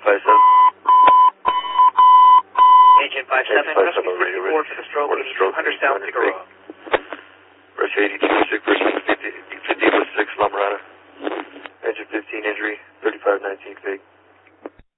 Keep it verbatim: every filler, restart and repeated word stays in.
five seven. Agent five seven, rescue sixty-four for the stroke, eighty-two hundred South Figueroa. Rescue eighty-two, six, fifty, fifty with six, La Mirada. Engine fifteen injury, thirty-five nineteen fake.